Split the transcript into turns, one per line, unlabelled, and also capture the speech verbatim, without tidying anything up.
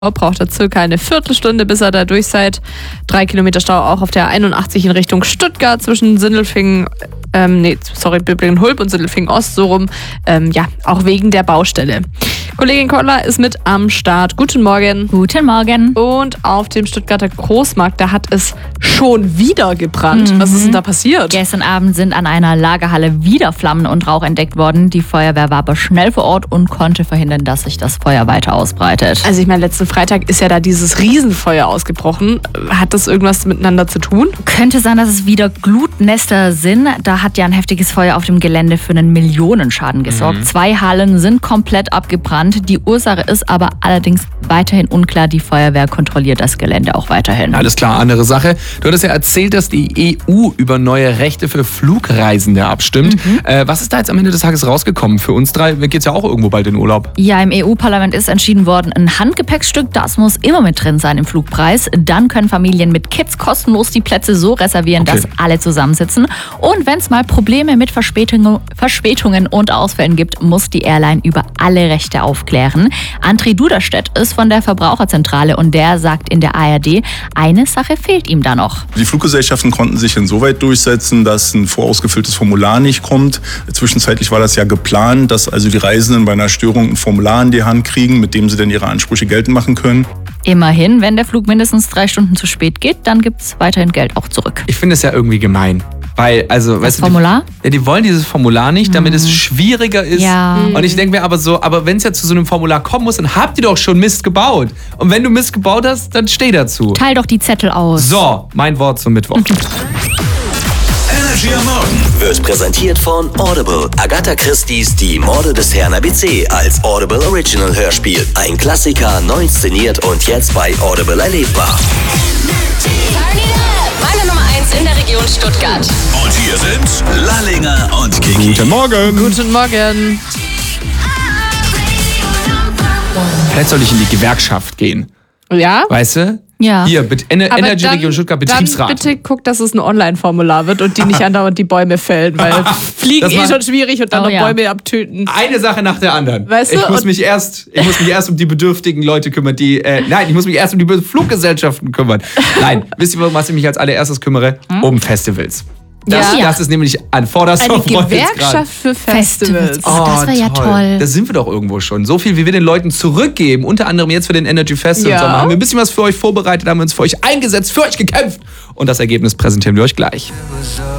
Braucht er circa eine Viertelstunde, bis er da durch seid. Drei Kilometer Stau auch auf der einundachtzig in Richtung Stuttgart zwischen Sindelfingen, ähm, nee, sorry, Böblingen-Hulb und Sindelfingen-Ost, so rum. Ähm, ja, auch wegen der Baustelle. Kollegin Koller ist mit am Start. Guten Morgen.
Guten Morgen.
Und auf dem Stuttgarter Großmarkt, da hat es schon wieder gebrannt.
Mhm.
Was ist denn da passiert?
Gestern Abend sind an einer Lagerhalle wieder Flammen und Rauch entdeckt worden. Die Feuerwehr war aber schnell vor Ort und konnte verhindern, dass sich das Feuer weiter ausbreitet.
Also ich meine, letzten Freitag ist ja da dieses Riesenfeuer ausgebrochen. Hat das irgendwas miteinander zu tun?
Könnte sein, dass es wieder Glutnester sind. Da hat ja ein heftiges Feuer auf dem Gelände für einen Millionenschaden gesorgt. Mhm. Zwei Hallen sind komplett abgebrannt. Die Ursache ist aber allerdings weiterhin unklar. Die Feuerwehr kontrolliert das Gelände auch weiterhin.
Alles klar, andere Sache. Du hattest ja erzählt, dass die E U über neue Rechte für Flugreisende abstimmt. Mhm. Äh, was ist da jetzt am Ende des Tages rausgekommen? Für uns drei geht es ja auch irgendwo bald in Urlaub.
Ja, im E U-Parlament ist entschieden worden, ein Handgepäckstück, das muss immer mit drin sein im Flugpreis. Dann können Familien mit Kids kostenlos die Plätze so reservieren, okay, dass alle zusammensitzen. Und wenn es mal Probleme mit Verspätung, Verspätungen und Ausfällen gibt, muss die Airline über alle Rechte aufklären. André Duderstedt ist von der Verbraucherzentrale und der sagt in der A R D, eine Sache fehlt ihm da noch.
Die Fluggesellschaften konnten sich insoweit durchsetzen, dass ein vorausgefülltes Formular nicht kommt. Zwischenzeitlich war das ja geplant, dass also die Reisenden bei einer Störung ein Formular in die Hand kriegen, mit dem sie dann ihre Ansprüche geltend machen können.
Immerhin, wenn der Flug mindestens drei Stunden zu spät geht, dann gibt es weiterhin Geld auch zurück.
Ich finde es ja irgendwie gemein. Weil, also,
das
weißt du,
Formular?
Die, ja, die wollen dieses Formular nicht, damit mhm. es schwieriger ist.
Ja.
Und ich denke mir aber so, aber wenn es ja zu so einem Formular kommen muss, dann habt ihr doch schon Mist gebaut. Und wenn du Mist gebaut hast, dann steh dazu.
Teil doch die Zettel aus.
So, mein Wort zum Mittwoch.
Energy am Morgen wird präsentiert von Audible. Agatha Christie's Die Morde des Herrn A B C als Audible Original Hörspiel. Ein Klassiker, neu inszeniert und jetzt bei Audible erlebbar.
Meine Nummer eins in der Region Stuttgart.
Und hier sind Lallinger und Kiki.
Guten Morgen.
Guten Morgen.
Vielleicht soll ich in die Gewerkschaft gehen.
Ja?
Weißt du?
Ja.
Hier, Bet- Ener-
Aber
Energy
dann-
Region Stuttgart Betriebsrat.
Dann bitte guck, dass es ein Online-Formular wird und die nicht andauernd die Bäume fällen, weil Fliegen
Das
eh
macht-
schon schwierig und dann
Oh
noch
ja.
Bäume abtöten.
Eine Sache nach der anderen.
Weißt du,
ich muss
und-
mich erst, ich muss mich erst um die bedürftigen Leute kümmern, die, äh, nein, ich muss mich erst um die Fluggesellschaften kümmern. Nein, wisst ihr, um was ich mich als allererstes kümmere?
Hm?
Um Festivals. Das,
Ja.
das ist nämlich an vorderster
Eine
Front jetzt
Gewerkschaft für
Festivals.
Festivals.
Oh, das wäre ja toll.
Da sind wir doch irgendwo schon. So viel, wie wir den Leuten zurückgeben, unter anderem jetzt für den Energy Fest
Ja.
und Sommer, haben wir ein bisschen was für euch vorbereitet, haben wir uns für euch eingesetzt, für euch gekämpft. Und das Ergebnis präsentieren wir euch gleich.